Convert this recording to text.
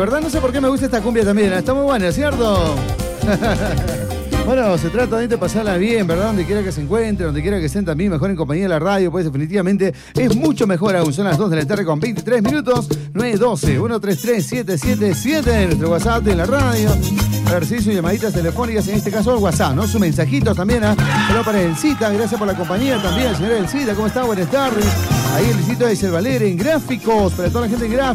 verdad no sé por qué me gusta esta cumbia también. Está muy buena, ¿cierto? Bueno, se trata de pasarla bien, ¿verdad? Donde quiera que se encuentren, donde quiera que estén también, mejor en compañía de la radio, pues definitivamente es mucho mejor aún. Son las 2 de la tarde con 23 minutos, 912-133-777, nuestro WhatsApp de la radio. A ver si sus llamaditas telefónicas, en este caso el WhatsApp, ¿no? Sus mensajitos también, Saludos para Elcita, gracias por la compañía también, señora Elcita, ¿cómo está? Buenas tardes. Ahí Elcito de Selvalere en gráficos, para toda la gente en gráficos.